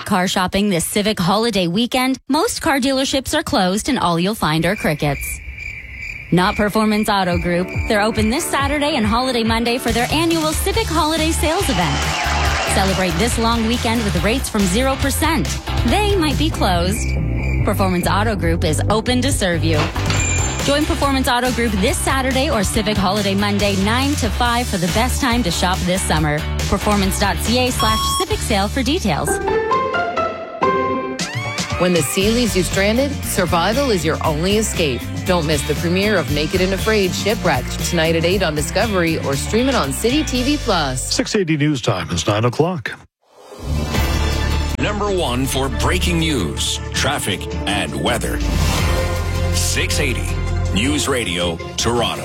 car shopping this Civic holiday weekend, most car dealerships are closed and all you'll find are crickets. Not Performance Auto Group. They're open this Saturday and Holiday Monday for their annual Civic Holiday Sales event. Celebrate this long weekend with rates from 0%. They might be closed. Performance Auto Group is open to serve you. Join Performance Auto Group this Saturday or Civic Holiday Monday 9 to 5 for the best time to shop this summer. Performance.ca/Civic Sale for details. When the sea leaves you stranded, survival is your only escape. Don't miss the premiere of Naked and Afraid Shipwrecked tonight at 8 on Discovery or stream it on City TV+. 680 News Time is 9 o'clock. Number one for breaking news, traffic, and weather. 680 News Radio, Toronto.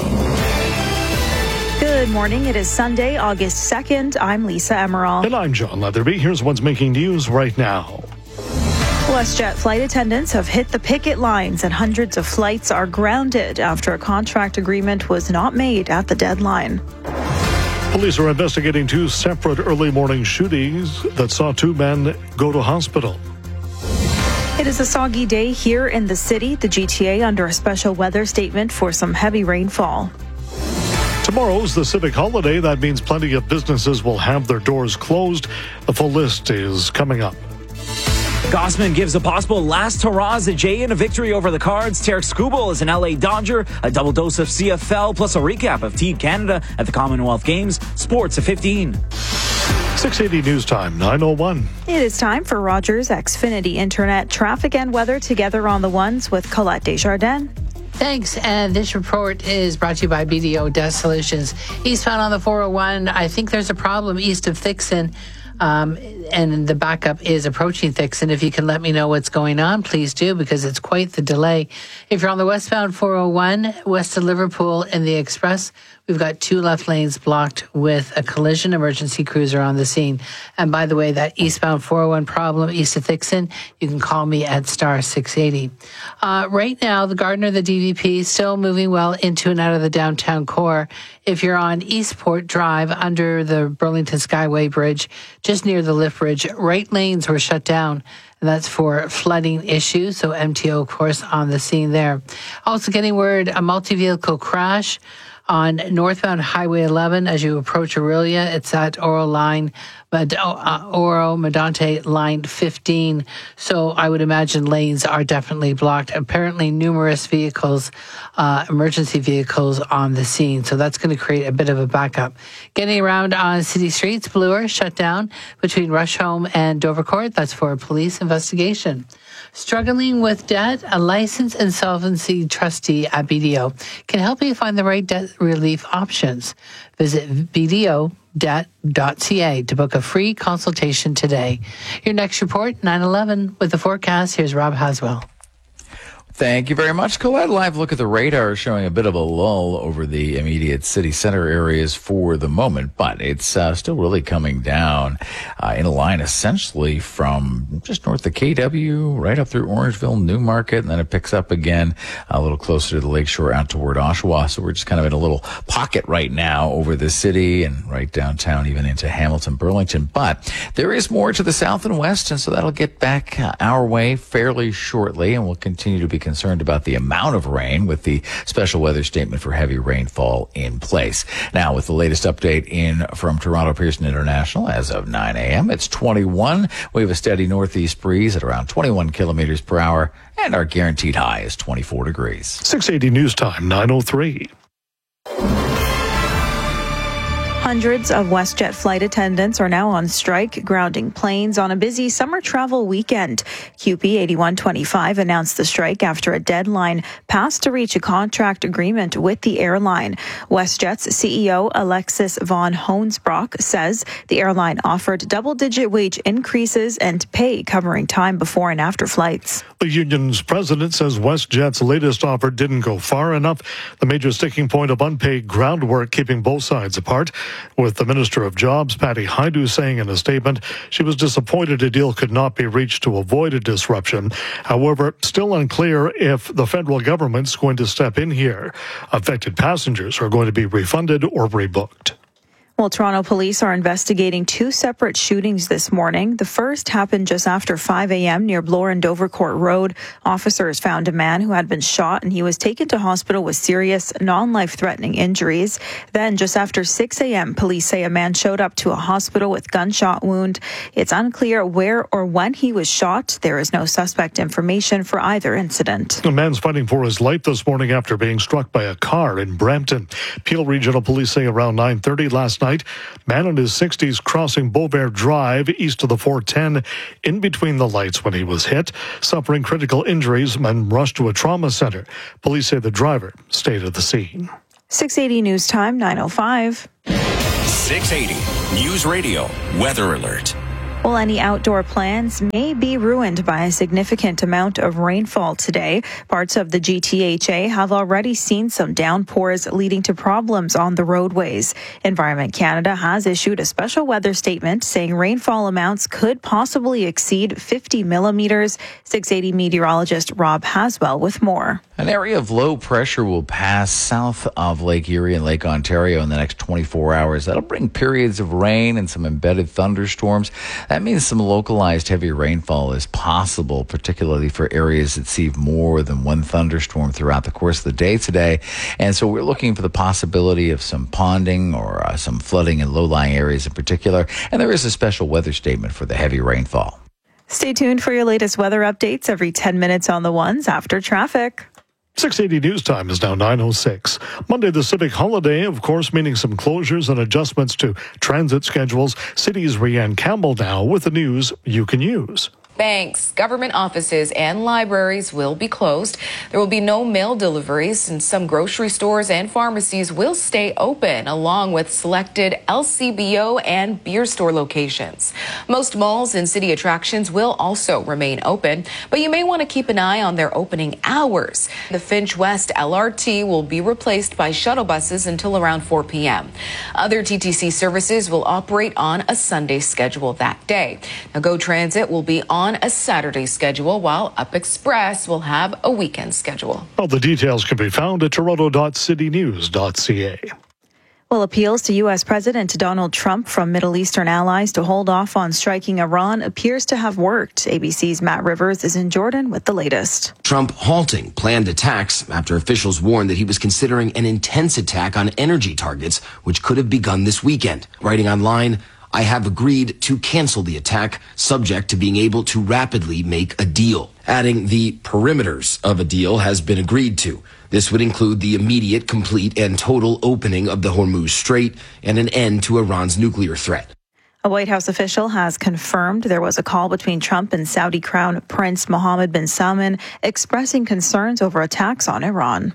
Good morning. It is Sunday, August 2nd. I'm Lisa Emerald. And I'm John Leatherby. Here's what's making news right now. WestJet flight attendants have hit the picket lines and hundreds of flights are grounded after a contract agreement was not made at the deadline. Police are investigating two separate early morning shootings that saw two men go to hospital. It is a soggy day here in the city. The GTA under a special weather statement for some heavy rainfall. Tomorrow's the Civic holiday. That means plenty of businesses will have their doors closed. The full list is coming up. Gossman gives a possible last hurrah as a J in a victory over the Cards. Tarek Skubal is an LA Dodger. A double dose of CFL plus a recap of Team Canada at the Commonwealth Games. Sports at 15. 680 News Time, 9:01. It is time for Rogers Xfinity Internet traffic and weather together on the ones with Colette Desjardins. Thanks. And this report is brought to you by BDO Desk Solutions. Eastbound on the 401, I think there's a problem east of Thixon. And the backup is approaching Thixon. If you can let me know what's going on, please do, because it's quite the delay. If you're on the westbound 401, west of Liverpool in the Express, we've got two left lanes blocked with a collision. Emergency crews are on the scene. And by the way, that eastbound 401 problem east of Thixon, you can call me at star 680. Right now, the Gardiner, the DVP, still moving well into and out of the downtown core. If you're on Eastport Drive under the Burlington Skyway Bridge, just near the lift bridge, right lanes were shut down. And that's for flooding issues. So MTO, of course, on the scene there. Also getting word, a multi-vehicle crash on northbound Highway 11 as you approach Aurelia. It's at Oro Medante line 15. So I would imagine lanes are definitely blocked. Apparently numerous vehicles, emergency vehicles on the scene. So that's going to create a bit of a backup. Getting around on city streets, Bloor shut down between Rusholme and Dovercourt. That's for a police investigation. Struggling with debt, a licensed insolvency trustee at BDO can help you find the right debt relief options. Visit bdodebt.ca to book a free consultation today. Your next report, 9/11. With the forecast, here's Rob Haswell. Thank you very much, Colette. Live look at the radar showing a bit of a lull over the immediate city center areas for the moment, but it's still really coming down in a line essentially from just north of KW, right up through Orangeville, Newmarket, and then it picks up again a little closer to the lakeshore out toward Oshawa. So we're just kind of in a little pocket right now over the city and right downtown, even into Hamilton, Burlington. But there is more to the south and west, and so that'll get back our way fairly shortly, and we'll continue to be concerned about the amount of rain with the special weather statement for heavy rainfall in place. Now, with the latest update in from Toronto Pearson International as of 9 a.m., it's 21. We have a steady northeast breeze at around 21 kilometers per hour, and our guaranteed high is 24 degrees. 680 News Time, 9:03. Hundreds of WestJet flight attendants are now on strike, grounding planes on a busy summer travel weekend. QP 8125 announced the strike after a deadline passed to reach a contract agreement with the airline. WestJet's CEO Alexis von Hoensbroek says the airline offered double-digit wage increases and pay covering time before and after flights. The union's president says WestJet's latest offer didn't go far enough. The major sticking point of unpaid groundwork keeping both sides apart, with the Minister of Jobs, Patty Hajdu, saying in a statement she was disappointed a deal could not be reached to avoid a disruption. However, still unclear if the federal government's going to step in here. Affected passengers are going to be refunded or rebooked. Well, Toronto police are investigating two separate shootings this morning. The first happened just after 5 a.m. near Bloor and Dovercourt Road. Officers found a man who had been shot and he was taken to hospital with serious, non-life-threatening injuries. Then, just after 6 a.m., police say a man showed up to a hospital with gunshot wound. It's unclear where or when he was shot. There is no suspect information for either incident. A man's fighting for his life this morning after being struck by a car in Brampton. Peel Regional Police say around 9:30 last night, man in his 60s crossing Beauvert Drive east of the 410 in between the lights when he was hit, suffering critical injuries and rushed to a trauma center. Police say the driver stayed at the scene. 680 News Time, 9:05. 680 News Radio Weather Alert. Well, any outdoor plans may be ruined by a significant amount of rainfall today. Parts of the GTHA have already seen some downpours leading to problems on the roadways. Environment Canada has issued a special weather statement saying rainfall amounts could possibly exceed 50 millimeters. 680 meteorologist Rob Haswell with more. An area of low pressure will pass south of Lake Erie and Lake Ontario in the next 24 hours. That'll bring periods of rain and some embedded thunderstorms. That means some localized heavy rainfall is possible, particularly for areas that see more than one thunderstorm throughout the course of the day today. And so we're looking for the possibility of some ponding or some flooding in low-lying areas in particular. And there is a special weather statement for the heavy rainfall. Stay tuned for your latest weather updates every 10 minutes on the ones after traffic. 680 News Time is now 9:06. Monday, the civic holiday, of course, meaning some closures and adjustments to transit schedules. City's Rianne Campbell now with the news you can use. Banks, government offices, and libraries will be closed. There will be no mail deliveries, and some grocery stores and pharmacies will stay open, along with selected LCBO and beer store locations. Most malls and city attractions will also remain open, but you may want to keep an eye on their opening hours. The Finch West LRT will be replaced by shuttle buses until around 4 p.m. Other TTC services will operate on a Sunday schedule that day. Now, GO Transit will be on a Saturday schedule, while Up Express will have a weekend schedule. All the details can be found at toronto.citynews.ca. Well, appeals to U.S. President Donald Trump from Middle Eastern allies to hold off on striking Iran appears to have worked. ABC's Matt Rivers is in Jordan with the latest. Trump halting planned attacks after officials warned that he was considering an intense attack on energy targets, which could have begun this weekend. Writing online, I have agreed to cancel the attack, subject to being able to rapidly make a deal. Adding the perimeters of a deal has been agreed to. This would include the immediate, complete, and total opening of the Hormuz Strait and an end to Iran's nuclear threat. A White House official has confirmed there was a call between Trump and Saudi Crown Prince Mohammed bin Salman expressing concerns over attacks on Iran.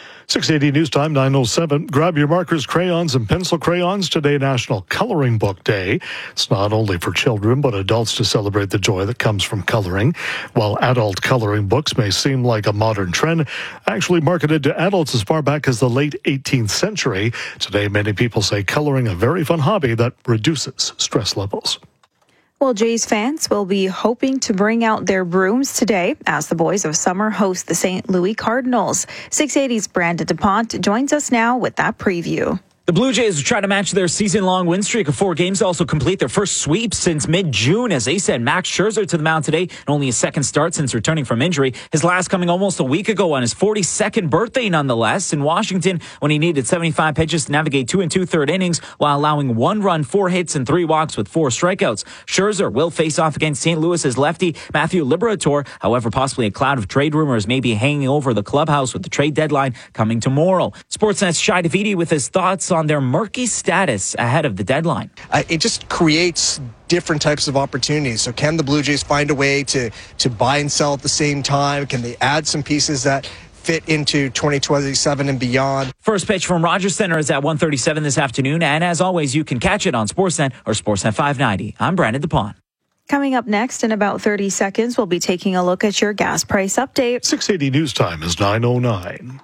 680 News Time, 9:07. Grab your markers, crayons, and pencil crayons. Today, National Coloring Book Day. It's not only for children, but adults to celebrate the joy that comes from coloring. While adult coloring books may seem like a modern trend, actually marketed to adults as far back as the late 18th century, today many people say coloring a very fun hobby that reduces stress levels. Well, Jays fans will be hoping to bring out their brooms today as the Boys of Summer host the St. Louis Cardinals. 680's Brandon DuPont joins us now with that preview. The Blue Jays will try to match their season-long win streak of 4 games to also complete their first sweep since mid-June. As they send Max Scherzer to the mound today, and only his second start since returning from injury. His last coming almost a week ago on his 42nd birthday, nonetheless, in Washington when he needed 75 pitches to navigate 2 2/3 innings while allowing 1 run, 4 hits, and 3 walks with 4 strikeouts. Scherzer will face off against St. Louis's lefty Matthew Liberatore. However, possibly a cloud of trade rumors may be hanging over the clubhouse with the trade deadline coming tomorrow. Sportsnet's Shai Davidi with his thoughts on their murky status ahead of the deadline. It just creates different types of opportunities. So can the Blue Jays find a way to buy and sell at the same time? Can they add some pieces that fit into 2027 and beyond? First pitch from Rogers Center is at 1:37 this afternoon. And as always, you can catch it on Sportsnet or Sportsnet 590. I'm Brandon DuPont. Coming up next in about 30 seconds, we'll be taking a look at your gas price update. 680 News Time is 9:09.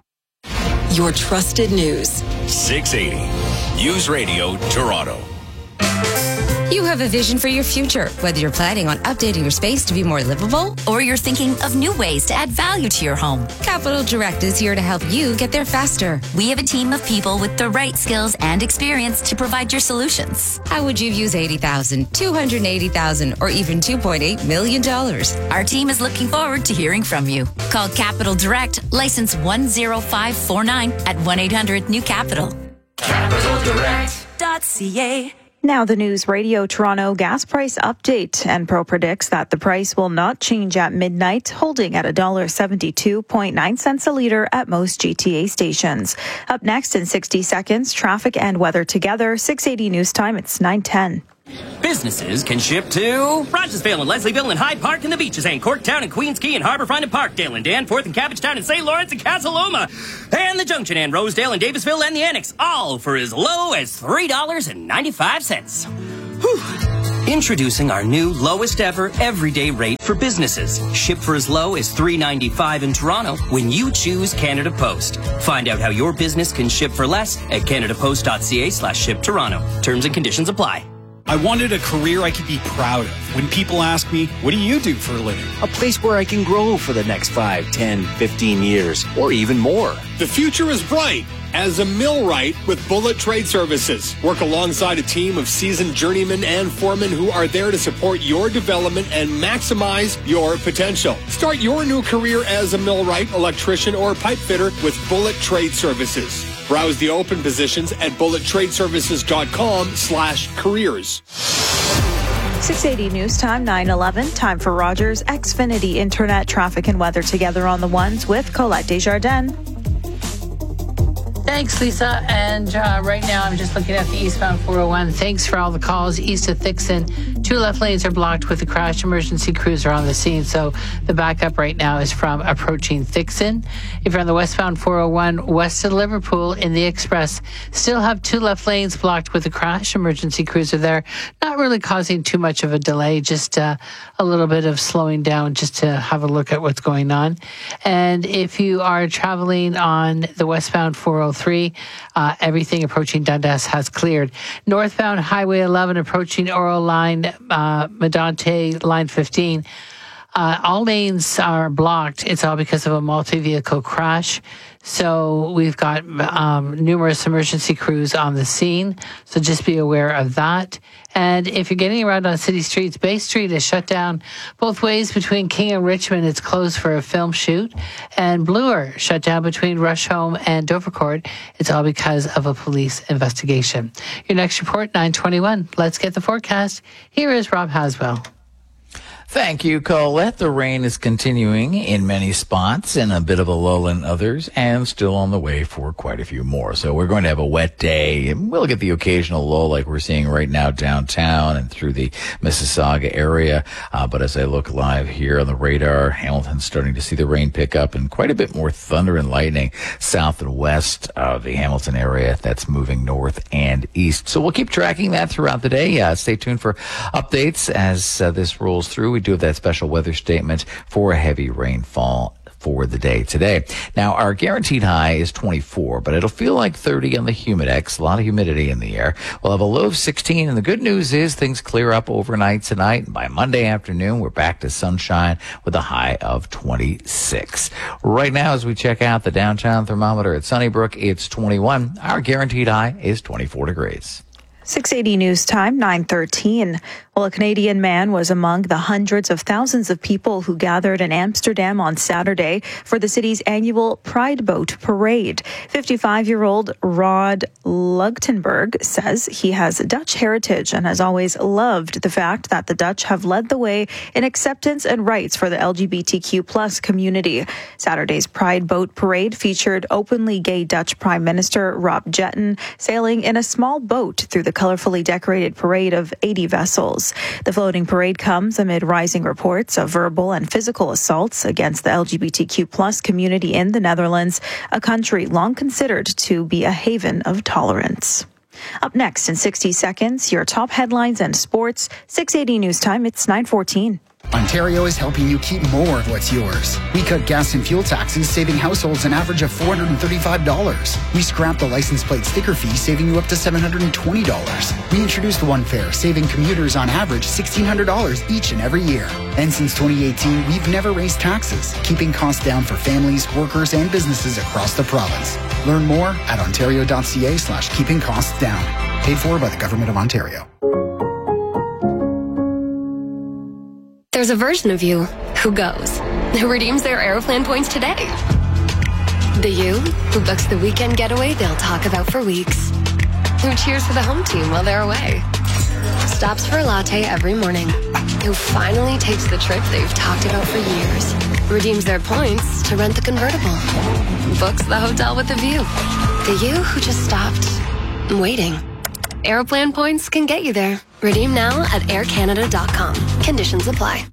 Your trusted news. 680 News Radio Toronto. You have a vision for your future, whether you're planning on updating your space to be more livable or you're thinking of new ways to add value to your home. Capital Direct is here to help you get there faster. We have a team of people with the right skills and experience to provide your solutions. How would you use $80,000, $280,000, or even $2.8 million? Our team is looking forward to hearing from you. Call Capital Direct, license 10549 at 1-800-NEW-CAPITAL. CapitalDirect.ca. Now the News Radio Toronto gas price update. Enpro predicts that the price will not change at midnight, holding at $1.72.9 a litre at most GTA stations. Up next in 60 seconds, traffic and weather together. 680 News Time, it's 9:10. Businesses can ship to Rogersville and Leslieville and Hyde Park and the beaches and Corktown and Queens Quay and Harbourfront and Parkdale and Danforth and Cabbagetown and St. Lawrence and Casa Loma and the Junction and Rosedale and Davisville and the Annex, all for as low as $3.95. Whew. Introducing our new lowest ever everyday rate for businesses. Ship for as low as $3.95 in Toronto when you choose Canada Post. Find out how your business can ship for less at canadapost.ca/ship-Toronto. Terms and conditions apply. I wanted a career I could be proud of. When people ask me, what do you do for a living? A place where I can grow for the next 5, 10, 15 years, or even more. The future is bright as a millwright with Bullet Trade Services. Work alongside a team of seasoned journeymen and foremen who are there to support your development and maximize your potential. Start your new career as a millwright, electrician, or pipe fitter with Bullet Trade Services. Browse the open positions at bullettradeservices.com/careers. 680 News Time, 9:11. Time for Rogers Xfinity Internet traffic and weather together on the ones with Colette Desjardins. Thanks, Lisa. And right now, I'm just looking at the eastbound 401. Thanks for all the calls east of Thixon. 2 left lanes are blocked with the crash. Emergency crews are on the scene. So the backup right now is from approaching Thixon. If you're on the westbound 401 west of Liverpool in the Express, still have 2 left lanes blocked with the crash. Emergency crews are there. Not really causing too much of a delay, just a little bit of slowing down just to have a look at what's going on. And if you are traveling on the westbound 403, everything approaching Dundas has cleared. Northbound Highway 11 approaching Oral Line, Medante Line 15. All lanes are blocked. It's all because of a multi-vehicle crash. So we've got numerous emergency crews on the scene. So just be aware of that. And if you're getting around on city streets, Bay Street is shut down both ways between King and Richmond. It's closed for a film shoot. And Bloor shut down between Rusholme and Dovercourt. It's all because of a police investigation. Your next report, 9:21. Let's get the forecast. Here is Rob Haswell. Thank you, Colette. The rain is continuing in many spots and a bit of a lull in others, and still on the way for quite a few more. So we're going to have a wet day, and we'll get the occasional lull like we're seeing right now downtown and through the Mississauga area. But as I look live here on the radar, Hamilton's starting to see the rain pick up and quite a bit more thunder and lightning south and west of the Hamilton area. That's moving north and east. So we'll keep tracking that throughout the day. Stay tuned for updates as this rolls through. We do have that special weather statement for a heavy rainfall for the day today. Now, our guaranteed high is 24, but it'll feel like 30 on the Humidex. A lot of humidity in the air. We'll have a low of 16, and the good news is things clear up overnight tonight, and by Monday afternoon, we're back to sunshine with a high of 26. Right now, as we check out the downtown thermometer at Sunnybrook, it's 21. Our guaranteed high is 24 degrees. 680 News Time, 9:13. Well, a Canadian man was among the hundreds of thousands of people who gathered in Amsterdam on Saturday for the city's annual Pride Boat Parade. 55-year-old Rod Lugtenberg says he has Dutch heritage and has always loved the fact that the Dutch have led the way in acceptance and rights for the LGBTQ+ community. Saturday's Pride Boat Parade featured openly gay Dutch Prime Minister Rob Jetten sailing in a small boat through the colorfully decorated parade of 80 vessels. The floating parade comes amid rising reports of verbal and physical assaults against the LGBTQ+ community in the Netherlands, a country long considered to be a haven of tolerance. Up next in 60 seconds, your top headlines and sports. 680 News Time, it's 9:14. Ontario is helping you keep more of what's yours. We cut gas and fuel taxes, saving households an average of $435. We scrapped the license plate sticker fee, saving you up to $720. We introduced One Fare, saving commuters on average $1,600 each and every year. And since 2018, we've never raised taxes, keeping costs down for families, workers, and businesses across the province. Learn more at ontario.ca/keeping costs down. Paid for by the Government of Ontario. There's a version of you who goes, who redeems their Aeroplan points today. The you who books the weekend getaway they'll talk about for weeks. Who cheers for the home team while they're away. Stops for a latte every morning. Who finally takes the trip they've talked about for years. Redeems their points to rent the convertible. Books the hotel with the view. The you who just stopped waiting. Aeroplan points can get you there. Redeem now at aircanada.com. Conditions apply.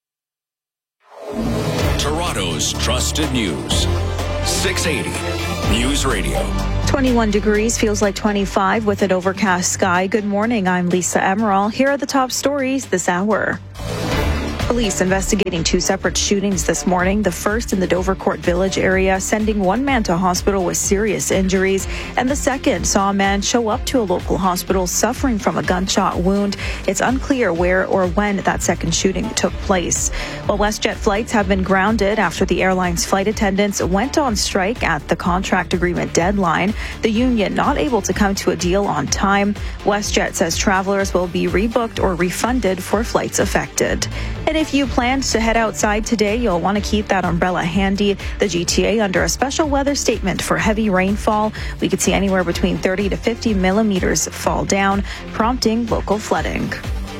Toronto's trusted news. 680 News Radio. 21 degrees, feels like 25 with an overcast sky. Good morning, I'm Lisa Emerald. Here are the top stories this hour. Police investigating two separate shootings this morning. The first in the Dovercourt Village area, sending one man to hospital with serious injuries. And the second saw a man show up to a local hospital suffering from a gunshot wound. It's unclear where or when that second shooting took place. Well, WestJet flights have been grounded after the airline's flight attendants went on strike at the contract agreement deadline. The union not able to come to a deal on time. WestJet says travelers will be rebooked or refunded for flights affected. And if you planned to head outside today, you'll want to keep that umbrella handy. The GTA under a special weather statement for heavy rainfall. We could see anywhere between 30 to 50 millimeters fall down, prompting local flooding.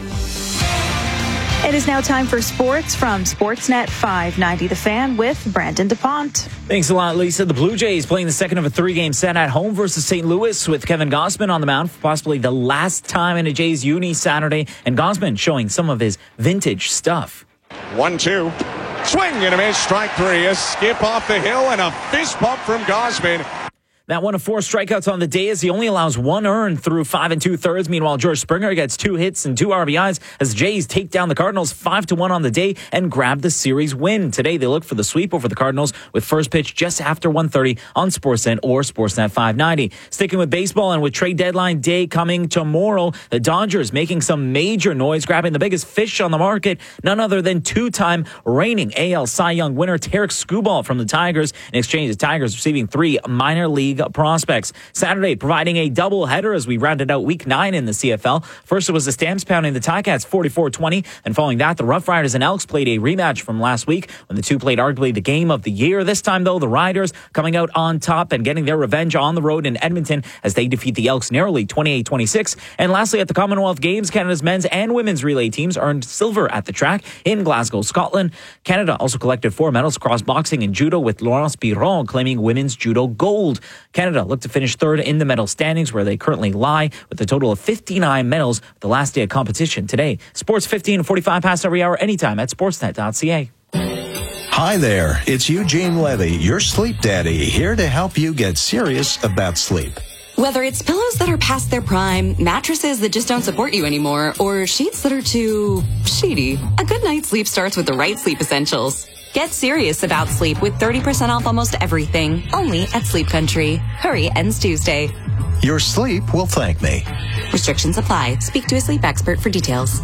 It is now time for sports from Sportsnet 590 The Fan with Brandon DuPont. Thanks a lot, Lisa. The Blue Jays playing the second of a three-game set at home versus St. Louis with Kevin Gausman on the mound for possibly the last time in a Jays uni Saturday. And Gausman showing some of his vintage stuff. 1-2. Swing and a miss. Strike three. A skip off the hill and a fist bump from Gausman. That one of four strikeouts on the day as he only allows one earned through 5 2/3. Meanwhile, George Springer gets 2 hits and 2 RBIs as the Jays take down the Cardinals 5-1 on the day and grab the series win. Today, they look for the sweep over the Cardinals with first pitch just after 1:30 on Sportsnet or Sportsnet 590. Sticking with baseball and with trade deadline day coming tomorrow, the Dodgers making some major noise, grabbing the biggest fish on the market, none other than two-time reigning AL Cy Young winner Tarik Skubal from the Tigers. In exchange, the Tigers receiving 3 minor league prospects. Saturday, providing a doubleheader as we rounded out Week 9 in the CFL. First, it was the Stamps pounding the Ticats 44-20, and following that, the Rough Riders and Elks played a rematch from last week when the two played arguably the game of the year. This time, though, the Riders coming out on top and getting their revenge on the road in Edmonton as they defeat the Elks narrowly 28-26. And lastly, at the Commonwealth Games, Canada's men's and women's relay teams earned silver at the track in Glasgow, Scotland. Canada also collected 4 medals across boxing and judo, with Laurence Biron claiming women's judo gold. Canada looked to finish third in the medal standings, where they currently lie with a total of 59 medals the last day of competition today. Sports 15:45 past every hour, anytime at sportsnet.ca. Hi there, it's Eugene Levy, your sleep daddy, here to help you get serious about sleep. Whether it's pillows that are past their prime, mattresses that just don't support you anymore, or sheets that are too sheety, a good night's sleep starts with the right sleep essentials. Get serious about sleep with 30% off almost everything, only at Sleep Country. Hurry, ends Tuesday. Your sleep will thank me. Restrictions apply. Speak to a sleep expert for details.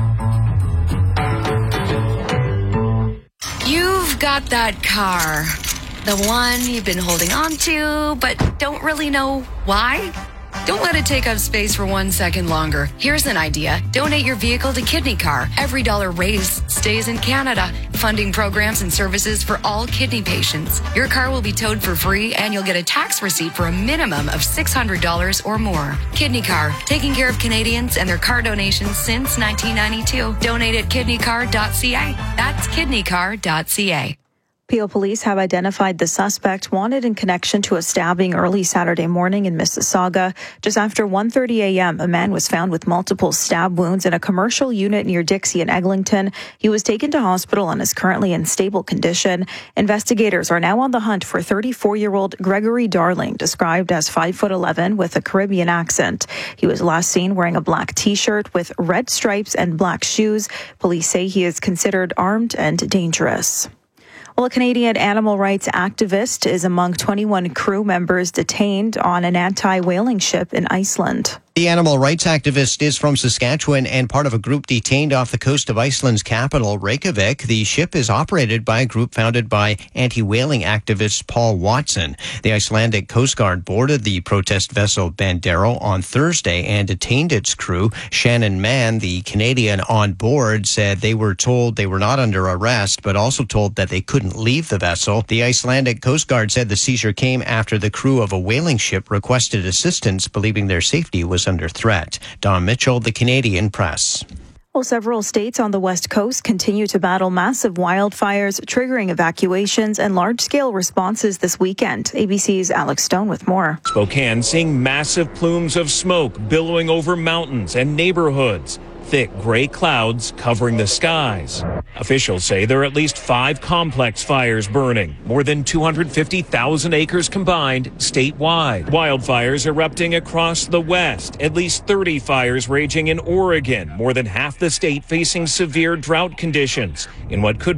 You've got that car. The one you've been holding on to, but don't really know why? Don't let it take up space for 1 second longer. Here's an idea. Donate your vehicle to Kidney Car. Every dollar raised stays in Canada, funding programs and services for all kidney patients. Your car will be towed for free, and you'll get a tax receipt for a minimum of $600 or more. Kidney Car, taking care of Canadians and their car donations since 1992. Donate at kidneycar.ca. That's kidneycar.ca. Peel police have identified the suspect wanted in connection to a stabbing early Saturday morning in Mississauga. Just after 1:30 a.m., a man was found with multiple stab wounds in a commercial unit near Dixie and Eglinton. He was taken to hospital and is currently in stable condition. Investigators are now on the hunt for 34-year-old Gregory Darling, described as 5'11" with a Caribbean accent. He was last seen wearing a black T-shirt with red stripes and black shoes. Police say he is considered armed and dangerous. Well, a Canadian animal rights activist is among 21 crew members detained on an anti-whaling ship in Iceland. The animal rights activist is from Saskatchewan and part of a group detained off the coast of Iceland's capital, Reykjavik. The ship is operated by a group founded by anti-whaling activist Paul Watson. The Icelandic Coast Guard boarded the protest vessel Bandero on Thursday and detained its crew. Shannon Mann, the Canadian on board, said they were told they were not under arrest, but also told that they couldn't leave the vessel. The Icelandic Coast Guard said the seizure came after the crew of a whaling ship requested assistance, believing their safety was under threat. Don Mitchell, the Canadian Press. Well, several states on the West Coast continue to battle massive wildfires, triggering evacuations and large-scale responses this weekend. ABC's Alex Stone with more. Spokane seeing massive plumes of smoke billowing over mountains and neighborhoods. Thick gray clouds covering the skies. Officials say there are at least 5 complex fires burning, more than 250,000 acres combined statewide. Wildfires erupting across the West, at least 30 fires raging in Oregon, more than half the state facing severe drought conditions in what could